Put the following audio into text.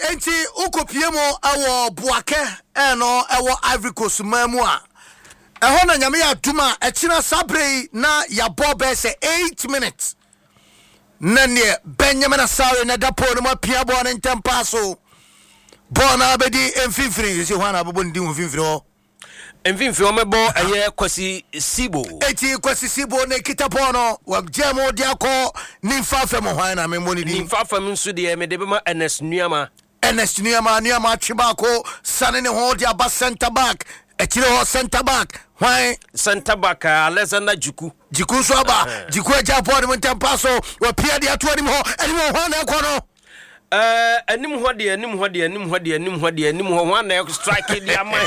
enti ukopiemo awo Buake eno ewo Ivory Coast mamu a eho na nyame ya tuma echina sabrei na ya bobe se 8 minutes nane Benjamin Asare na dapo no mapia bo na ntempa so bona abedi emfifiri se hwana bobo ndi emfifiri ho emfimfi o mebo eye Kwasi Sibo eti Kwasi Sibo ne kitapono wa jemo diako nimfafem hwan na memoni di nimfafem nso de me de bema Ernest Nuama chibako sane ne ho dia ba center back etire ho center back hwan center back Alexander Jiku so aba Jiku eja po ne ntempa so wa pia dia to anim ho hwan na ekono anim ho de hwan na strike dia man